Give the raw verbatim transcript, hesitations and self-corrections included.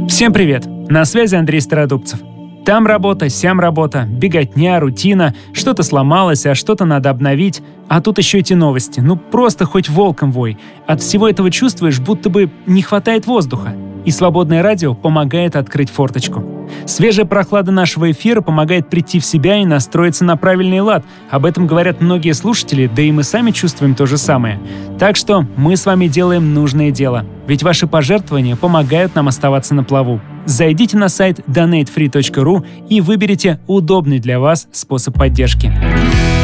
Всем привет! На связи Андрей Стародубцев. Там работа, сям работа, беготня, рутина, что-то сломалось, а что-то надо обновить, а тут еще эти новости. Ну просто хоть волком вой. От всего этого чувствуешь, будто бы не хватает воздуха. И свободное радио помогает открыть форточку. Свежая прохлада нашего эфира помогает прийти в себя и настроиться на правильный лад. Об этом говорят многие слушатели, да и мы сами чувствуем то же самое. Так что мы с вами делаем нужное дело. Ведь ваши пожертвования помогают нам оставаться на плаву. Зайдите на сайт донейт фри точка ру и выберите удобный для вас способ поддержки.